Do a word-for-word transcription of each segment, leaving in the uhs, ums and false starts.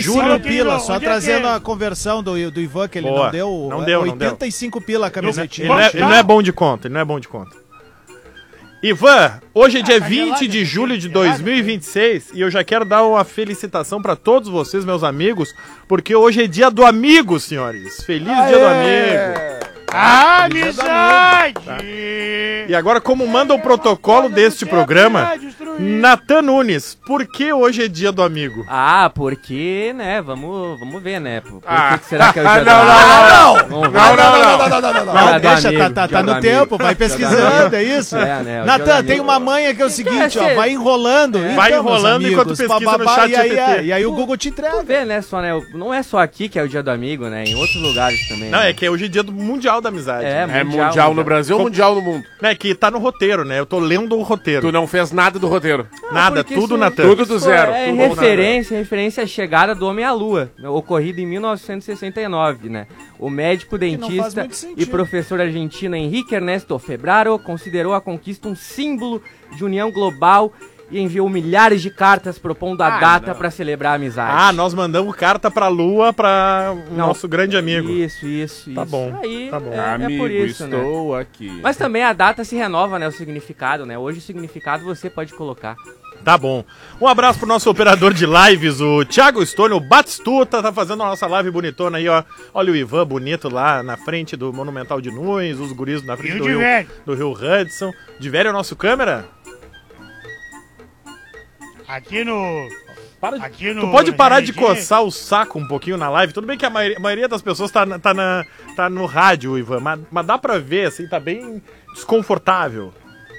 cinco pila, só trazendo a conversão do, do Ivan, que ele Boa. não deu. Não deu, oitenta e cinco não deu. pila a camisetinha. Ele não, é, ele não é bom de conta, ele não é bom de conta. Ivan, hoje é dia vinte de julho de dois mil e vinte e seis e eu já quero dar uma felicitação pra todos vocês, meus amigos, porque hoje é dia do amigo, senhores. Feliz Aê! Dia do amigo. Ah, amizade! Tá. E agora, como manda o protocolo deste programa, Natan Nunes, por que hoje é dia do amigo? Ah, porque, né, vamos, vamos ver, né? Por, por Ah. que, que será que é o dia não, do amigo? não, não, não, Vamos ver. não, não, não, não, Não, não, não, não, não, deixa, tá, tá, tá no tempo, vai pesquisando, é isso? É, né, Natan, tem uma manha que é o seguinte, ó, vai enrolando. É. Vai então, enrolando meus enquanto amigos, pesquisa no bababá, chat e aí, G P T. é, e aí o Google te entrega. Vamos ver, né, só, né? Não é só aqui que é o dia do amigo, né? Em outros lugares também. Não, né? é que hoje é dia do Mundial da Amizade. É, né? É mundial, no Brasil ou mundial no mundo? É que tá no roteiro, né? Eu tô lendo o roteiro. Tu não fez nada do roteiro. Nada, porque tudo isso- Natan. Tudo do Pô, zero. É Tudo referência, referência à chegada do homem à lua, ocorrida em mil novecentos e sessenta e nove, né? O médico, não faz dentista muito sentido. e professor argentino Henrique Ernesto Febraro considerou a conquista um símbolo de união global e enviou milhares de cartas propondo a Ah, data não. para celebrar a amizade. Ah, nós mandamos carta pra Lua pra o Não. nosso grande amigo. Isso, isso, Tá isso. bom, Aí tá bom. É, é Amigo, por isso, né? estou aqui. Mas também a data se renova, né? O significado, né? Hoje o significado você pode colocar. Tá bom. Um abraço pro nosso operador de lives, o Thiago Stone, o Batistuta, tá fazendo a nossa live bonitona aí, ó. Olha o Ivan bonito lá na frente do Monumental de Nunes, os guris na frente E o do de Rio, velho? do Rio Hudson. De velho é o nosso câmera? Aqui no... Para de- Aqui no... Tu pode parar de Jardim. coçar o saco um pouquinho na live? Tudo bem que a maioria, a maioria das pessoas tá, na- tá, na, tá no rádio, Ivan, mas, mas dá pra ver, assim, tá bem desconfortável.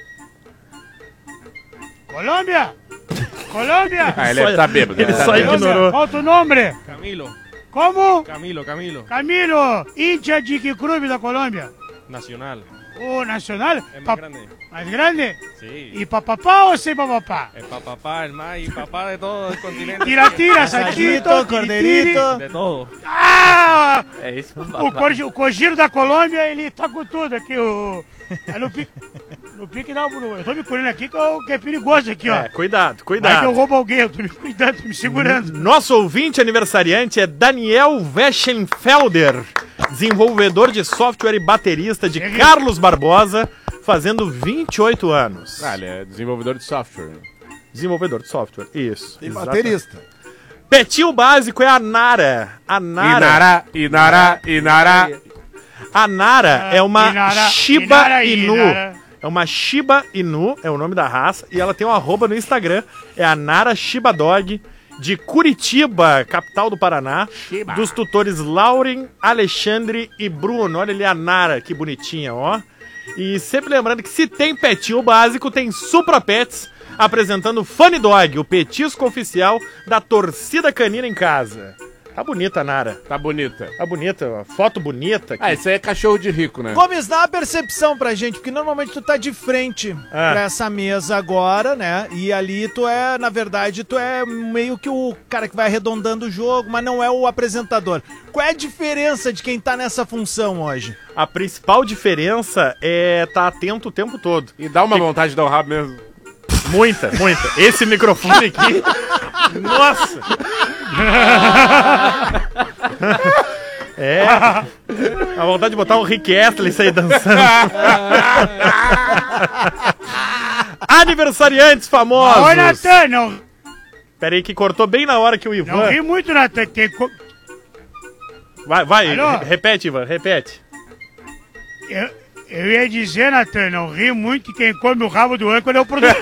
Colômbia! Colômbia! Ah, ele tá bêbado. Ele tá só bêbado. ignorou. Qual o teu nome? Camilo, Como? Camilo, Camilo, Camilo, hincha de que clube da Colômbia? Nacional. O Nacional? Es Pa- más grande. Mais grande? Sí. E papapá ou sem papapá? El papá, el más y papá de todo el continente. Tira, tira, saquito, Asadito, cordeirito. De todo. Ah! É isso, O, Corgi- o Cogiro da Colômbia, ele tá com tudo aqui, o... É no pique... No pique não, Bruno. Eu tô me curando aqui que, eu- que é perigoso aqui, ó. É, cuidado, Vai que eu cuidado. roubo alguém, eu tô me cuidando, tô me segurando. Nosso ouvinte aniversariante é Daniel Weschenfelder, desenvolvedor de software e baterista de Carlos Barbosa, fazendo vinte e oito anos. Ah, ele é desenvolvedor de software. Desenvolvedor de software, isso. E exatamente. baterista. Petinho básico é a Nara. A Nara. Inara, Inara, Inara. A Nara é uma Inara, Shiba Inara, Inu. Inara. É uma Shiba Inu, é o nome da raça, e ela tem um arroba no Instagram, é a Nara Shiba Dog, de Curitiba, capital do Paraná, Shiba. dos tutores Lauren, Alexandre e Bruno. Olha ali a Nara, que bonitinha, ó. E sempre lembrando que se tem petinho básico, tem Supra Pets, apresentando Funny Dog, o petisco oficial da torcida canina em casa. Tá bonita a Nara. Tá bonita. Tá bonita, ó. Foto bonita. Ah, esse aí é cachorro de rico, né? Gomes, dá uma percepção pra gente, porque normalmente tu tá de frente Ah. pra essa mesa agora, né? E ali tu é, na verdade, tu é meio que o cara que vai arredondando o jogo, mas não é o apresentador. Qual é a diferença de quem tá nessa função hoje? A principal diferença é estar atento o tempo todo. E dá uma vontade de dar o rabo mesmo. Muita, muita. Esse microfone aqui. Nossa! É. A vontade de botar um Rick Astley e sair dançando. Aniversariantes famosos. Oi, Natan, não, Pera aí que cortou bem na hora que o não Ivan... ri muito, Natan. Tem co- Vai, vai, Alô? re- repete, Ivan, repete. eu, eu ia dizer, Natan, não ri muito que quem come o rabo do âncora é o produtor.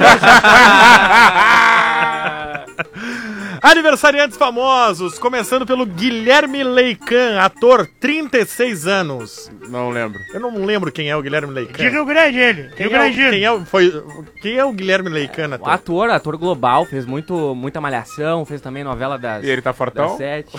Aniversariantes famosos, começando pelo Guilherme Leican, ator, trinta e seis anos. Não lembro. Eu não lembro quem é o Guilherme De Leican. Rio Grande, ele. Quem Rio é, o, Grande. quem, é, o- foi, quem é o Guilherme Leican, O ator? ator, ator global, fez muito, muita malhação, fez também novela das, E ele tá das fortão? sete.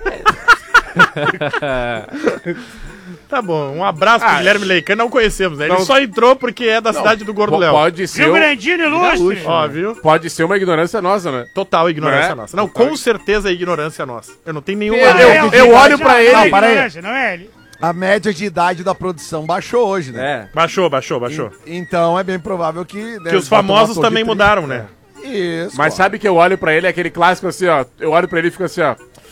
Tá bom, um abraço pro Ah, Guilherme Leican, não conhecemos, né? Ele não- só entrou porque é da cidade do Gordo Po- Léo. Pode ser, Rio um- Grandino ilustre. Ó, viu? pode ser uma ignorância nossa, né? Total ignorância Não é? nossa. Não, Total. com certeza é ignorância nossa. Eu não tenho nenhuma... Eu- Ah, eu- é, o eu que olho faz- pra não, ele- Não, é Não, para aí. ignorância, não é ele. A média de idade da produção baixou hoje, né? É. Baixou, baixou, baixou. E- então é bem provável que... né, Que os eles botam um famosos ator de também trinta. mudaram, né? Isso. Mas claro. sabe que eu olho pra ele, é aquele clássico assim, ó. Eu olho pra ele e fico assim, ó.